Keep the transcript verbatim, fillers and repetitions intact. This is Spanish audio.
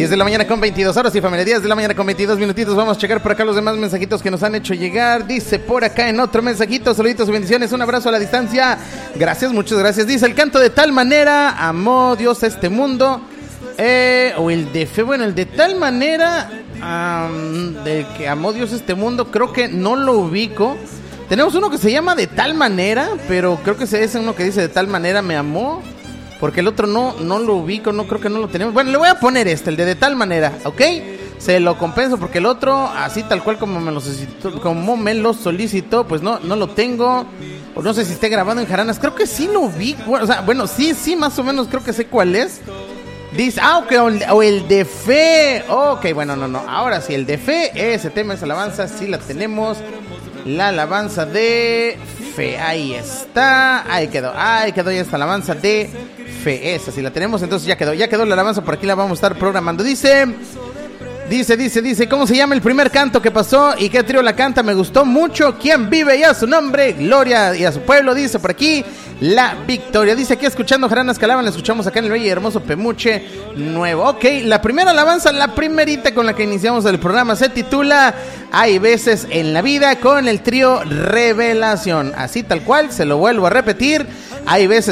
diez de la mañana con veintidós horas y familia, diez de la mañana con veintidós minutitos. Vamos a checar por acá los demás mensajitos que nos han hecho llegar. Dice por acá en otro mensajito, saluditos y bendiciones, un abrazo a la distancia. Gracias, muchas gracias. Dice el canto de tal manera, amó Dios este mundo. Eh, o el de fe, bueno, el de tal manera, um, del que amó Dios este mundo, creo que no lo ubico. Tenemos uno que se llama de tal manera, pero creo que ese es uno que dice de tal manera me amó. Porque el otro no, no lo ubico, no creo que no lo tenemos. Bueno, le voy a poner este, el de de tal manera, ¿ok? Se lo compenso porque el otro, así tal cual como me lo solicitó, como me lo solicitó, pues no, no lo tengo. O no sé si esté grabado en jaranas. Creo que sí lo ubico. Bueno, o sea, bueno, sí, sí, más o menos creo que sé cuál es. Dice, ah, ok, o el, o el de fe. Ok, bueno, no, no. Ahora sí, el de fe, ese tema, esa alabanza, sí la tenemos. La alabanza de fe, ahí está. Ahí quedó, ahí quedó ya esta alabanza de fe. Esa sí la tenemos, entonces ya quedó, ya quedó la alabanza, por aquí la vamos a estar programando. Dice, dice, dice, dice, ¿cómo se llama el primer canto que pasó y qué trío la canta? Me gustó mucho. ¿Quién vive y a su nombre? Gloria y a su pueblo, dice por aquí. La Victoria, dice aquí escuchando jaranas que alaban, la escuchamos acá en el bello y hermoso Pemuche Nuevo. Ok, la primera alabanza, la primerita con la que iniciamos el programa se titula Hay veces en la vida, con el trío Revelación. Así tal cual, se lo vuelvo a repetir. Hay veces